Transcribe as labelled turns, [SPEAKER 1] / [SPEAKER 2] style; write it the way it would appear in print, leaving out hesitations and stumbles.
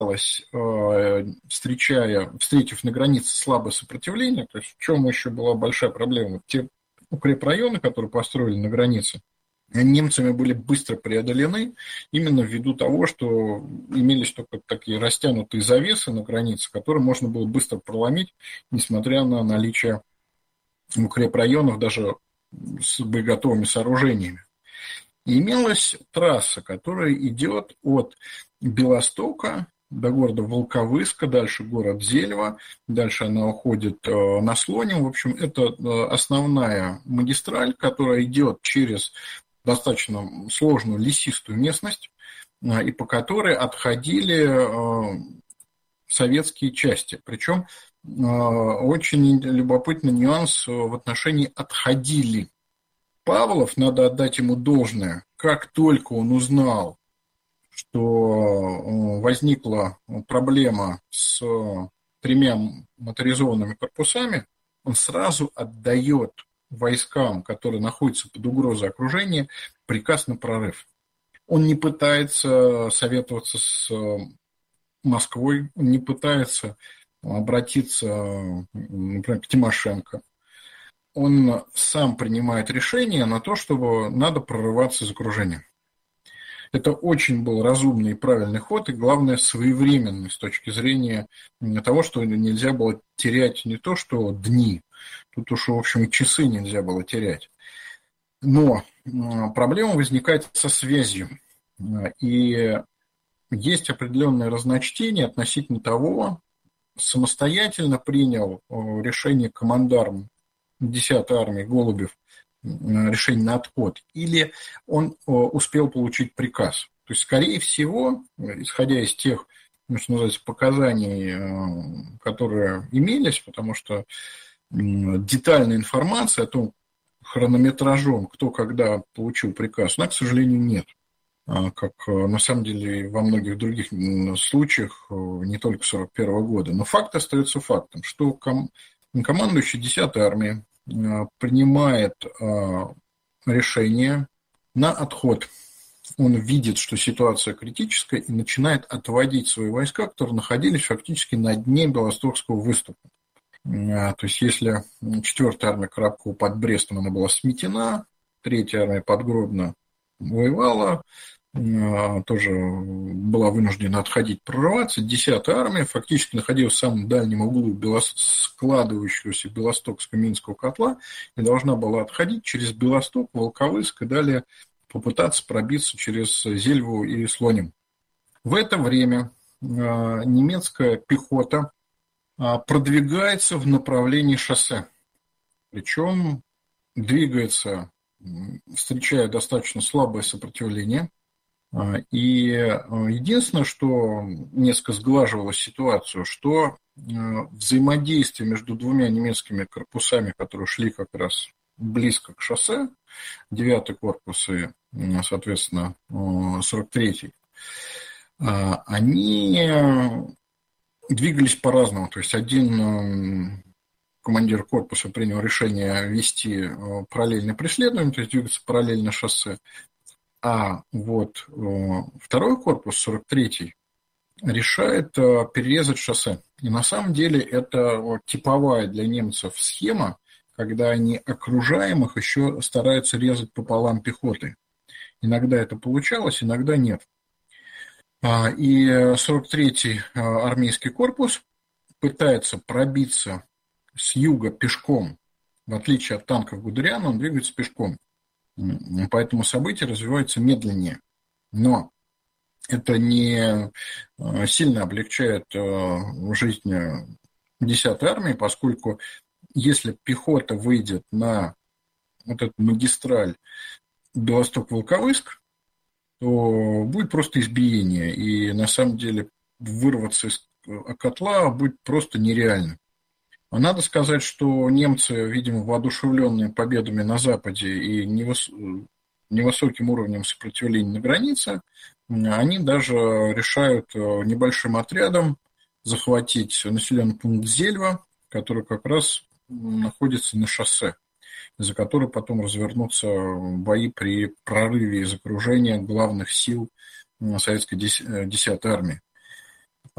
[SPEAKER 1] встретив на границе слабое сопротивление, то есть в чем еще была большая проблема, те укрепрайоны, которые построили на границе, немцами были быстро преодолены именно ввиду того, что имелись только такие растянутые завесы на границе, которые можно было быстро проломить, несмотря на наличие укрепрайонов даже с боеготовыми сооружениями. И имелась трасса, которая идет от Белостока до города Волковыска, дальше город Зельва, дальше она уходит на Слоним. В общем, это основная магистраль, которая идет через достаточно сложную лесистую местность, и по которой отходили советские части. Причем очень любопытный нюанс в отношении «отходили». Павлов, надо отдать ему должное, как только он узнал, что возникла проблема с 3 моторизованными корпусами, он сразу отдает войскам, которые находятся под угрозой окружения, приказ на прорыв. Он не пытается советоваться с Москвой, он не пытается обратиться, например, к Тимошенко. Он сам принимает решение на то, чтобы надо прорываться из окружения. Это очень был разумный и правильный ход, и, главное, своевременный с точки зрения того, что нельзя было терять не то, что дни, тут уж, в общем, и часы нельзя было терять. Но проблема возникает со связью. И есть определенное разночтение относительно того, самостоятельно принял решение командарм 10-й армии Голубев, решение на отход, или он успел получить приказ. То есть, скорее всего, исходя из тех, что называется, показаний, которые имелись, потому что детальная информация о том, хронометражом, кто когда получил приказ, к сожалению, нет. Как на самом деле во многих других случаях, не только 1941 года. Но факт остается фактом, что командующий 10-й армией принимает решение на отход. Он видит, что ситуация критическая, и начинает отводить свои войска, которые находились фактически на дне Белостокского выступа. То есть, если 4-я армия Коробкова под Брестом она была сметена, 3-я армия под Гродно воевала, тоже была вынуждена отходить, прорываться. 10-я армия фактически находилась в самом дальнем углу складывающегося Белостокско-Минского котла и должна была отходить через Белосток, Волковыск и далее попытаться пробиться через Зельву и Слоним. В это время немецкая пехота продвигается в направлении шоссе. Причем двигается, встречая достаточно слабое сопротивление. И единственное, что несколько сглаживало ситуацию, что взаимодействие между 2 немецкими корпусами, которые шли как раз близко к шоссе, 9-й корпус и, соответственно, 43-й, они двигались по-разному. То есть один командир корпуса принял решение вести параллельно преследование, то есть двигаться параллельно шоссе. А вот 2-й корпус, 43-й, решает перерезать шоссе. И на самом деле это типовая для немцев схема, когда они окружаемых еще стараются резать пополам пехоты. Иногда это получалось, иногда нет. И 43-й армейский корпус пытается пробиться с юга пешком. В отличие от танков Гудериана, он двигается пешком. Поэтому события развиваются медленнее. Но это не сильно облегчает жизнь 10-й армии, поскольку если пехота выйдет на вот эту магистраль Белосток-Волковыск, то будет просто избиение. И на самом деле вырваться из котла будет просто нереально. Надо сказать, что немцы, видимо, воодушевленные победами на Западе и невысоким уровнем сопротивления на границе, они даже решают небольшим отрядом захватить населенный пункт Зельва, который как раз находится на шоссе, из-за которого потом развернутся бои при прорыве из окружения главных сил советской 10-й армии.